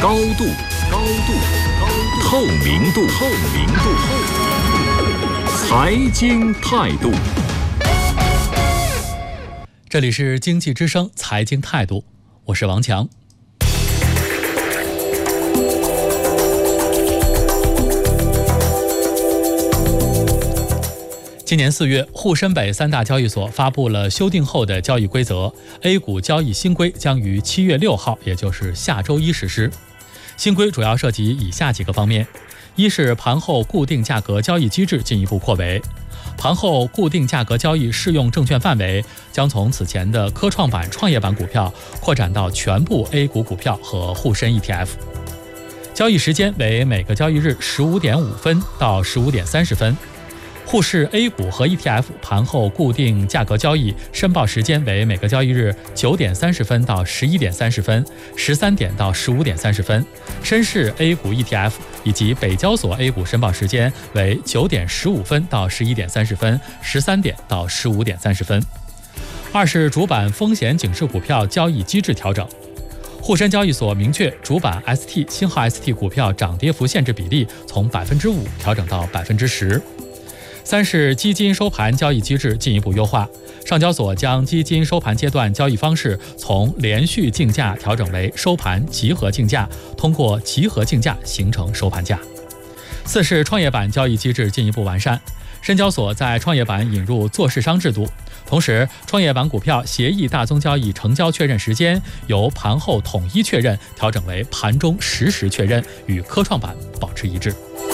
高度，透明度，财经态度。 这里是经济之声财经态度，我是王强。今年4月，沪深北3大交易所发布了修订后的交易规则 ，A 股交易新规将于7月6号，也就是下周一实施。新规主要涉及以下几个方面：一是盘后固定价格交易机制进一步扩围，盘后固定价格交易适用证券范围将从此前的科创板、创业板股票扩展到全部 A 股股票和沪深 ETF。交易时间为每个交易日15点5分到15点30分。沪市 A 股和 ETF 盘后固定价格交易申报时间为每个交易日9点30分到11点30分、13点到15点30分。深市 A 股 ETF 以及北交所 A 股申报时间为9点15分到11点30分、13点到15点30分。二是主板风险警示股票交易机制调整。沪深交易所明确，主板 ST 星号 ST 股票涨跌幅限制比例从5%调整到10%。三是基金收盘交易机制进一步优化，上交所将基金收盘阶段交易方式从连续竞价调整为收盘集合竞价，通过集合竞价形成收盘价。四是创业板交易机制进一步完善，深交所在创业板引入做市商制度，同时创业板股票协议大宗交易成交确认时间由盘后统一确认调整为盘中实时确认，与科创板保持一致。